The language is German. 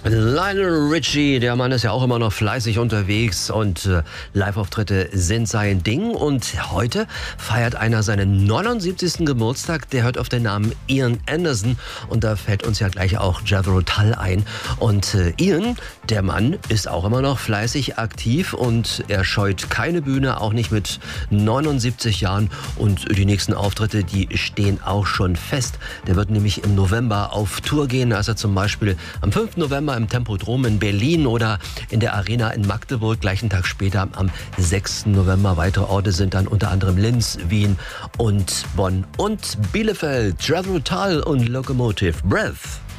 Lionel Richie, der Mann ist ja auch immer noch fleißig unterwegs und Live-Auftritte sind sein Ding. Und heute feiert einer seinen 79. Geburtstag. Der hört auf den Namen Ian Anderson und da fällt uns ja gleich auch Jethro Tull ein. Und Ian, der Mann, ist auch immer noch fleißig aktiv und er scheut keine Bühne, auch nicht mit 79 Jahren. Und die nächsten Auftritte, die stehen auch schon fest. Der wird nämlich im November auf Tour gehen, also zum Beispiel am 5. November im Tempodrom in Berlin oder in der Arena in Magdeburg. Gleichen Tag später am 6. November. Weitere Orte sind dann unter anderem Linz, Wien und Bonn und Bielefeld. Jethro Tull und Locomotive Breath.